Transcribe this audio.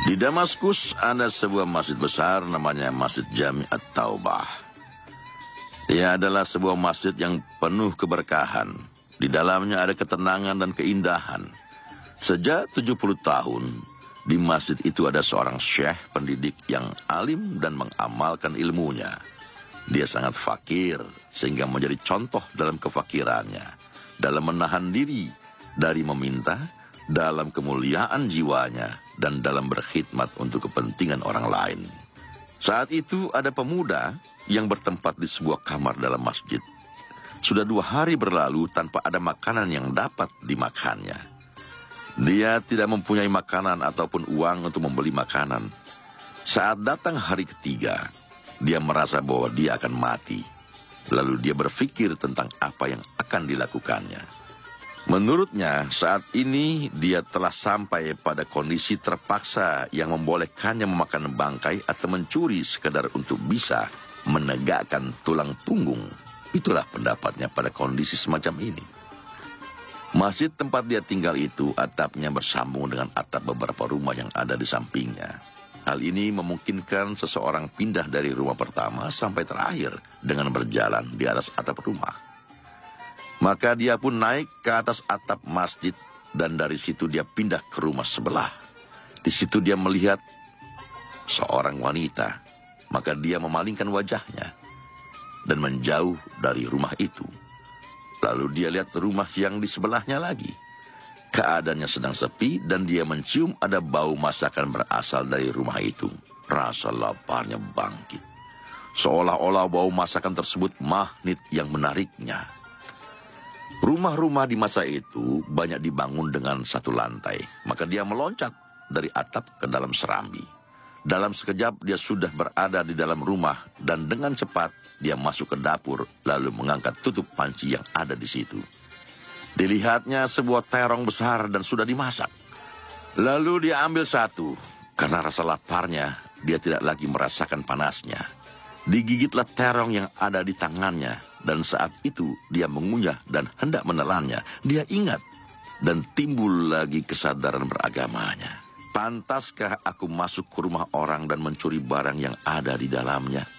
Di Damaskus ada sebuah masjid besar namanya Masjid Jami' At-Taubah. Ia adalah sebuah masjid yang penuh keberkahan. Di dalamnya ada ketenangan dan keindahan. Sejak 70 tahun, di masjid itu ada seorang syekh pendidik yang alim dan mengamalkan ilmunya. Dia sangat fakir sehingga menjadi contoh dalam kefakirannya, dalam menahan diri dari meminta, dalam kemuliaan jiwanya, dan dalam berkhidmat untuk kepentingan orang lain. Saat itu ada pemuda yang bertempat di sebuah kamar dalam masjid. Sudah 2 hari berlalu tanpa ada makanan yang dapat dimakannya. Dia tidak mempunyai makanan ataupun uang untuk membeli makanan. Saat datang hari ketiga, dia merasa bahwa dia akan mati. Lalu dia berpikir tentang apa yang akan dilakukannya. Menurutnya, saat ini dia telah sampai pada kondisi terpaksa yang membolehkannya memakan bangkai atau mencuri sekadar untuk bisa menegakkan tulang punggung. Itulah pendapatnya pada kondisi semacam ini. Masjid tempat dia tinggal itu atapnya bersambung dengan atap beberapa rumah yang ada di sampingnya. Hal ini memungkinkan seseorang pindah dari rumah pertama sampai terakhir dengan berjalan di atas atap rumah. Maka dia pun naik ke atas atap masjid dan dari situ dia pindah ke rumah sebelah. Di situ dia melihat seorang wanita. Maka dia memalingkan wajahnya dan menjauh dari rumah itu. Lalu dia lihat rumah yang di sebelahnya lagi. Keadaannya sedang sepi dan dia mencium ada bau masakan berasal dari rumah itu. Rasa laparnya bangkit. Seolah-olah bau masakan tersebut magnet yang menariknya. Rumah-rumah di masa itu banyak dibangun dengan 1 lantai. Maka dia meloncat dari atap ke dalam serambi. Dalam sekejap dia sudah berada di dalam rumah dan dengan cepat dia masuk ke dapur lalu mengangkat tutup panci yang ada di situ. Dilihatnya sebuah terong besar dan sudah dimasak. Lalu dia ambil satu. Karena rasa laparnya dia tidak lagi merasakan panasnya. Digigitlah terong yang ada di tangannya dan saat itu dia mengunyah dan hendak menelannya. Dia ingat dan timbul lagi kesadaran beragamanya. Pantaskah aku masuk ke rumah orang dan mencuri barang yang ada di dalamnya?